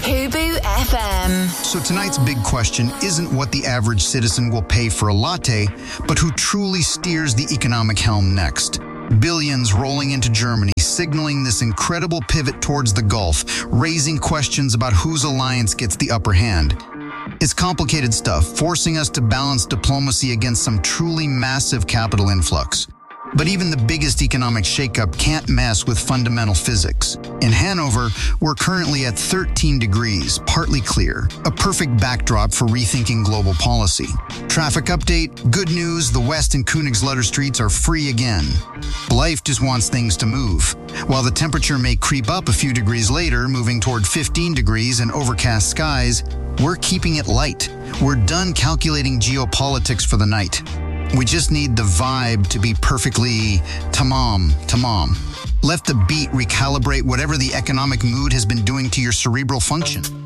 Hubu FM. So tonight's big question isn't what the average citizen will pay for a latte, but who truly steers the economic helm next. Billions rolling into Germany, signaling this incredible pivot towards the Gulf, raising questions about whose alliance gets the upper hand. It's complicated stuff, forcing us to balance diplomacy against some truly massive capital influx. But even the biggest economic shakeup can't mess with fundamental physics. In Hanover, we're currently at 13 degrees, partly clear, a perfect backdrop for rethinking global policy. Traffic update, good news, the West and Königslutter streets are free again. Life just wants things to move. While the temperature may creep up a few degrees later, moving toward 15 degrees and overcast skies, we're keeping it light. We're done calculating geopolitics for the night. We just need the vibe to be perfectly tamam. Let the beat recalibrate whatever the economic mood has been doing to your cerebral function.